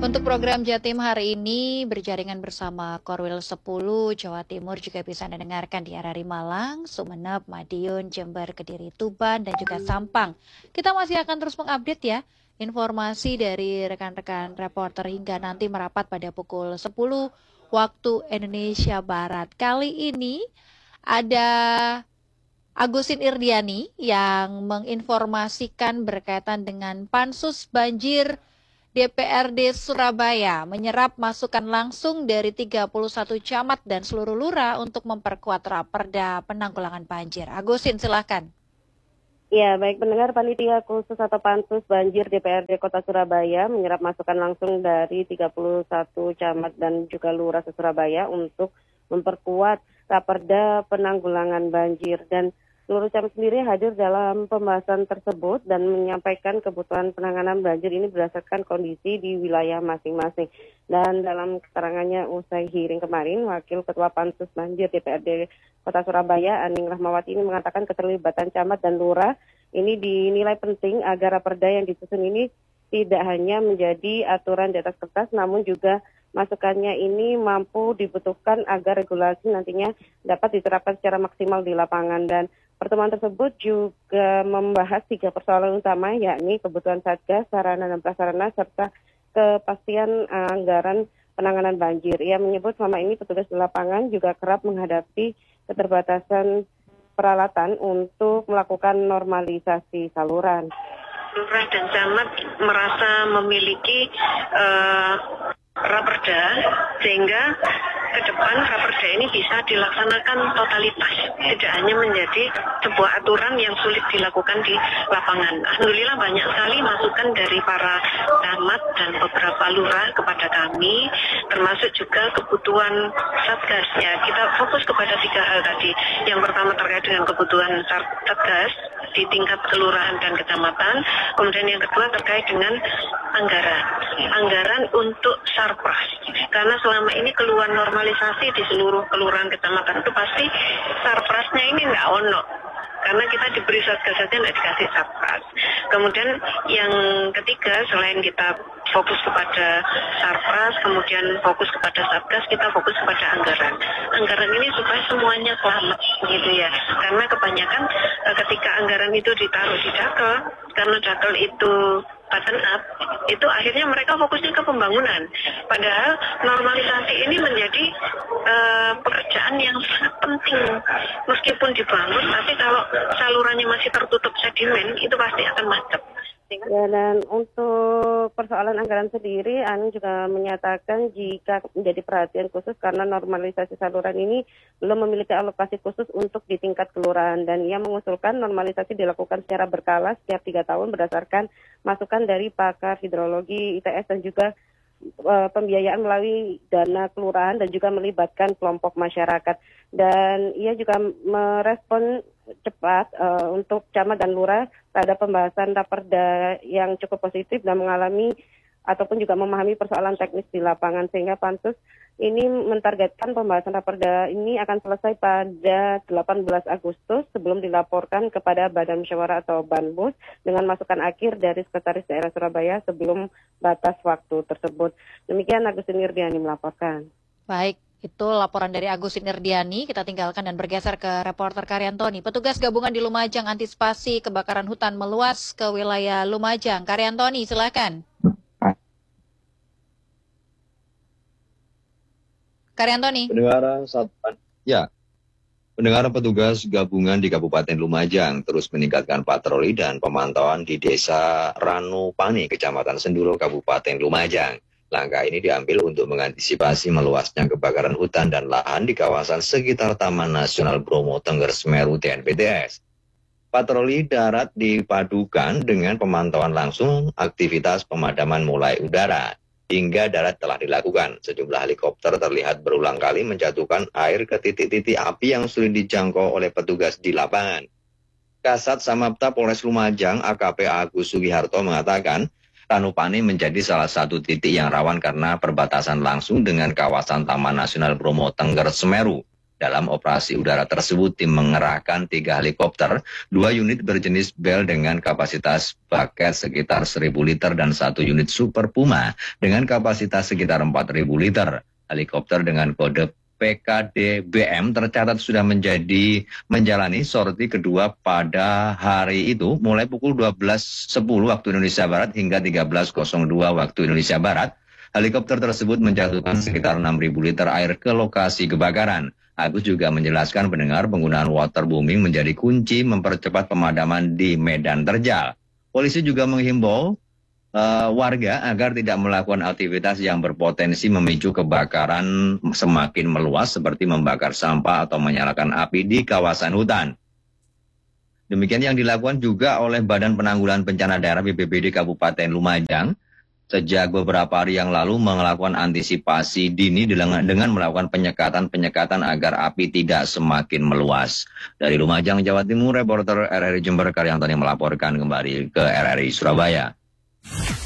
Untuk program Jatim hari ini berjaringan bersama Korwil 10 Jawa Timur juga bisa Anda dengarkan di RRI Malang, Sumeneb, Madiun, Jember, Kediri, Tuban, dan juga Sampang. Kita masih akan terus mengupdate ya informasi dari rekan-rekan reporter hingga nanti merapat pada pukul 10 waktu Indonesia Barat. Kali ini ada Agusin Irdiani yang menginformasikan berkaitan dengan Pansus Banjir DPRD Surabaya menyerap masukan langsung dari 31 camat dan seluruh lurah untuk memperkuat Raperda penanggulangan banjir. Agusin, silakan. Ya, baik pendengar, panitia khusus atau Pansus Banjir DPRD Kota Surabaya menyerap masukan langsung dari 31 camat dan juga lurah Surabaya untuk memperkuat Raperda penanggulangan banjir, dan seluruh camat sendiri hadir dalam pembahasan tersebut dan menyampaikan kebutuhan penanganan banjir ini berdasarkan kondisi di wilayah masing-masing. Dan dalam keterangannya usai hearing kemarin, Wakil Ketua Pansus Banjir DPRD Kota Surabaya, Aning Rahmawati ini mengatakan keterlibatan camat dan lurah ini dinilai penting agar Raperda yang disusun ini tidak hanya menjadi aturan di atas kertas, namun juga masukannya ini mampu dibutuhkan agar regulasi nantinya dapat diterapkan secara maksimal di lapangan. Dan pertemuan tersebut juga membahas 3 persoalan utama, yakni kebutuhan satgas, sarana dan prasarana, serta kepastian anggaran penanganan banjir. Ia menyebut selama ini petugas di lapangan juga kerap menghadapi keterbatasan peralatan untuk melakukan normalisasi saluran. Lurah dan camat merasa memiliki Raperda, sehingga ke depan Raperda ini bisa dilaksanakan totalitas, tidak hanya menjadi sebuah aturan yang sulit dilakukan di lapangan. Alhamdulillah banyak sekali masukan dari para camat dan beberapa lurah kepada kami, termasuk juga kebutuhan satgas. Ya, kita fokus kepada 3 hal tadi. Yang pertama terkait dengan kebutuhan satgas di tingkat kelurahan dan kecamatan, kemudian yang kedua terkait dengan anggaran untuk sarpras, karena selama ini keluhan normalisasi di seluruh kelurahan kecamatan itu pasti sarprasnya ini nggak ono, karena kita diberi satgas saja nggak dikasih sarpras. Kemudian yang ketiga, selain kita fokus kepada sarpras, kemudian fokus kepada satgas, kita fokus kepada anggaran ini supaya semuanya selamat gitu ya, karena kebanyakan ketika anggaran itu ditaruh di dakel, karena dakel itu button up, itu akhirnya mereka fokusnya ke pembangunan. Padahal normalisasi ini menjadi pekerjaan yang sangat penting. Meskipun dibangun, tapi kalau salurannya masih tertutup sedimen, itu pasti akan macet. Ya, dan untuk persoalan anggaran sendiri, Anung juga menyatakan jika menjadi perhatian khusus karena normalisasi saluran ini belum memiliki alokasi khusus untuk di tingkat kelurahan, dan ia mengusulkan normalisasi dilakukan secara berkala setiap 3 tahun berdasarkan masukan dari pakar hidrologi ITS dan juga pembiayaan melalui dana kelurahan dan juga melibatkan kelompok masyarakat. Dan ia juga merespon cepat untuk camat dan lurah terhadap pembahasan Raperda yang cukup positif dan mengalami ataupun juga memahami persoalan teknis di lapangan, sehingga Pansus ini mentargetkan pembahasan Raperda ini akan selesai pada 18 Agustus sebelum dilaporkan kepada Badan Musyawarah atau Banbus dengan masukan akhir dari Sekretaris Daerah Surabaya sebelum batas waktu tersebut. Demikian Agusin Irdiani melaporkan. Baik, itu laporan dari Agusin Irdiani. Kita tinggalkan dan bergeser ke reporter Karyantoni. Petugas gabungan di Lumajang antisipasi kebakaran hutan meluas ke wilayah Lumajang. Karyantoni, silakan. Karyantoni. Pendengaran petugas gabungan di Kabupaten Lumajang terus meningkatkan patroli dan pemantauan di Desa Ranupani, Kecamatan Senduro, Kabupaten Lumajang. Langkah ini diambil untuk mengantisipasi meluasnya kebakaran hutan dan lahan di kawasan sekitar Taman Nasional Bromo Tengger Semeru TNPTS. Patroli darat dipadukan dengan pemantauan langsung aktivitas pemadaman mulai udara hingga darat telah dilakukan. Sejumlah helikopter terlihat berulang kali menjatuhkan air ke titik-titik api yang sulit dijangkau oleh petugas di lapangan. Kasat Samapta Polres Lumajang AKP Agus Sugiharto mengatakan, Ranupani menjadi salah satu titik yang rawan karena perbatasan langsung dengan kawasan Taman Nasional Bromo Tengger Semeru. Dalam operasi udara tersebut, tim mengerahkan 3 helikopter, 2 unit berjenis Bell dengan kapasitas paket sekitar 1.000 liter dan 1 unit Super Puma dengan kapasitas sekitar 4.000 liter. Helikopter dengan kode PKD-BM tercatat sudah menjalani sorti kedua pada hari itu mulai pukul 12.10 waktu Indonesia Barat hingga 13.02 waktu Indonesia Barat. Helikopter tersebut menjatuhkan sekitar 6.000 liter air ke lokasi kebakaran. Agus juga menjelaskan pendengar penggunaan waterbooming menjadi kunci mempercepat pemadaman di medan terjal. Polisi juga menghimbau warga agar tidak melakukan aktivitas yang berpotensi memicu kebakaran semakin meluas seperti membakar sampah atau menyalakan api di kawasan hutan. Demikian yang dilakukan juga oleh Badan Penanggulangan Bencana Daerah BPBD Kabupaten Lumajang. Sejak beberapa hari yang lalu melakukan antisipasi dini dengan melakukan penyekatan agar api tidak semakin meluas. Dari Lumajang, Jawa Timur, reporter RRI Jember Karyantani melaporkan kembali ke RRI Surabaya.